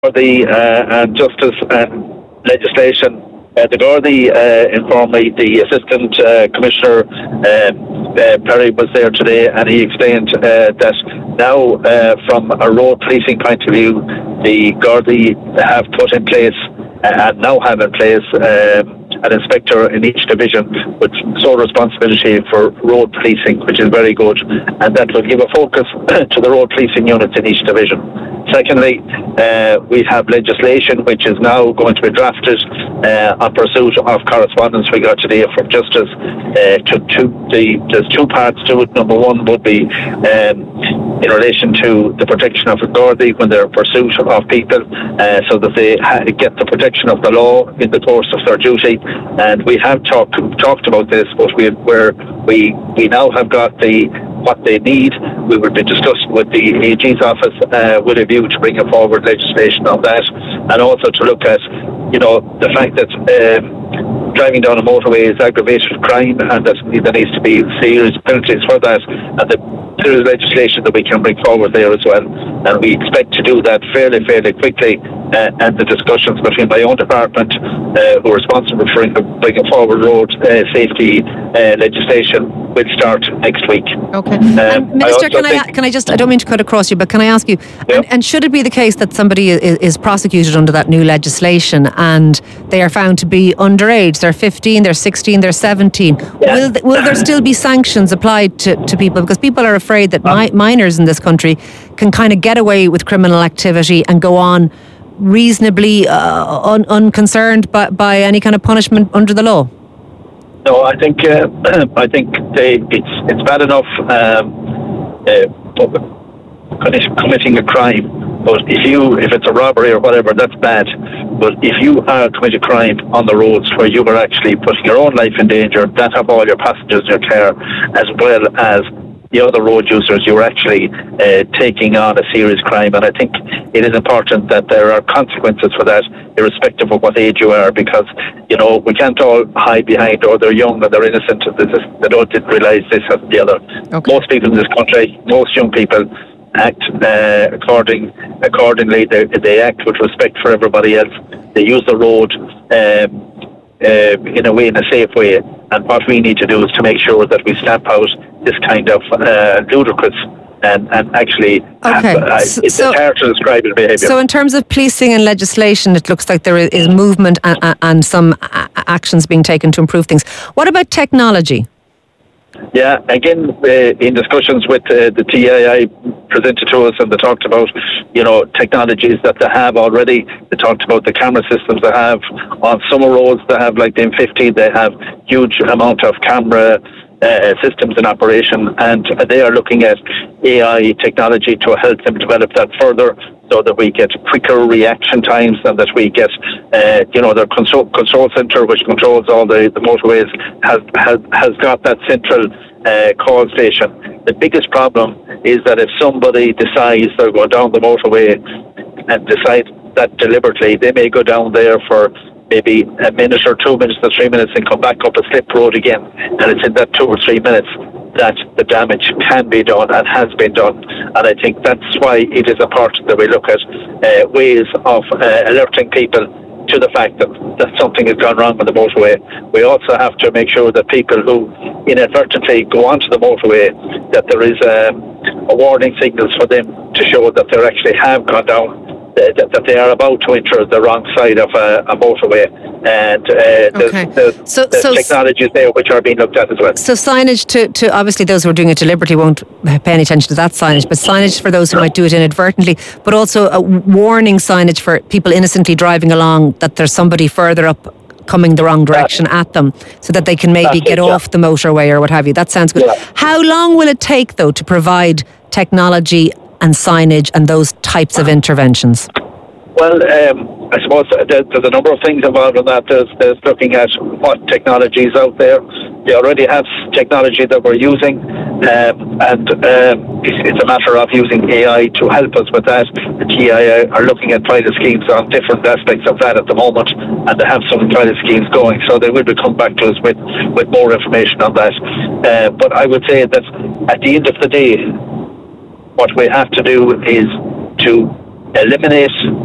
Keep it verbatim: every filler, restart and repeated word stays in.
the uh, and justice and legislation. Uh, the Gardaí uh, informed me the Assistant uh, Commissioner uh, uh, Perry was there today, and he explained uh, that now, uh, from a road policing point of view, the Gardaí have put in place uh, and now have in place um, an inspector in each division with sole responsibility for road policing, which is very good, and that will give a focus to the road policing units in each division. Secondly, uh, we have legislation which is now going to be drafted uh, on pursuit of correspondence we got today from Justice. Uh, to, to the, there's two parts to it. Number one would be um, in relation to the protection of the Gardaí when they're in pursuit of people, uh, so that they ha- get the protection of the law in the course of their duty. And we have talked talked about this, but we where we we now have got the what they need. We will be discussing with the A G's office uh, with a view to bringing forward legislation on that, and also to look at, you know, the fact that um, driving down a motorway is aggravated crime, and that there needs to be serious penalties for that, and that there is legislation that we can bring forward there as well, and we expect to do that fairly, fairly quickly. Uh, and the discussions between my own department, uh, who are responsible for bringing forward road uh, safety uh, legislation, will start next week. Okay. Um, Minister, I can I can I just, I don't mean to cut across you, but can I ask you, yeah. and, and should it be the case that somebody is, is prosecuted under that new legislation and they are found to be underage, they're fifteen, they're sixteen, they're seventeen, yeah. will, th- will there still be sanctions applied to, to people? Because people are afraid that mi- minors in this country can kind of get away with criminal activity and go on reasonably uh, un- unconcerned by, by any kind of punishment under the law? No, I think uh, I think they, it's it's bad enough um, uh, committing a crime, but if you if it's a robbery or whatever, that's bad. But if you are committing a crime on the roads where you are actually putting your own life in danger, that have all your passengers in your car, as well as the other road users, you're actually uh, taking on a serious crime. And I think it is important that there are consequences for that, irrespective of what age you are, because, you know, we can't all hide behind, or they're young and they're innocent, they don't didn't realise this and the other. Okay. Most people in this country, most young people, act uh, according accordingly. They, they act with respect for everybody else. They use the road um, uh, in a way, in a safe way. And what we need to do is to make sure that we stamp out this kind of uh, ludicrous and, and actually okay. have, uh, it's so, hard to describe the behaviour. So in terms of policing and legislation, it looks like there is movement and, and some actions being taken to improve things. What about technology? Yeah, again, uh, in discussions with uh, the T A I presented to us, and they talked about, you know, technologies that they have already. They talked about the camera systems they have on some roads. They have, like the M fifty, they have huge amount of camera uh, systems in operation, and they are looking at A I technology to help them develop that further, so that we get quicker reaction times, and that we get, uh, you know, the control, control centre, which controls all the, the motorways, has, has has got that central uh, call station. The biggest problem is that if somebody decides they're going down the motorway and decide that deliberately, they may go down there for maybe a minute or two minutes or three minutes and come back up a slip road again, and it's in that two or three minutes that the damage can be done and has been done. And I think that's why it is important that we look at uh, ways of uh, alerting people to the fact that, that something has gone wrong with the motorway. We also have to make sure that people who inadvertently go onto the motorway, that there is um, a warning signals for them to show that they actually have gone down, that, that they are about to enter the wrong side of a, a motorway. And uh, okay. there's, there's, so, there's so, technologies there which are being looked at as well. So signage to, to obviously those who are doing it deliberately won't pay any attention to that signage, but signage for those who might do it inadvertently, but also a warning signage for people innocently driving along that there's somebody further up coming the wrong direction uh, at them, so that they can maybe get it, off yeah. the motorway or what have you. That sounds good. Yeah. How long will it take, though, to provide technology and signage and those types of interventions? Well, um, I suppose there's a number of things involved in that. There's, there's looking at what technology is out there. They already have technology that we're using, um, and um, it's, it's a matter of using A I to help us with that. The T I A are looking at pilot schemes on different aspects of that at the moment, and they have some pilot schemes going, so they will be coming back to us with, with more information on that. Uh, but I would say that at the end of the day, what we have to do is to eliminate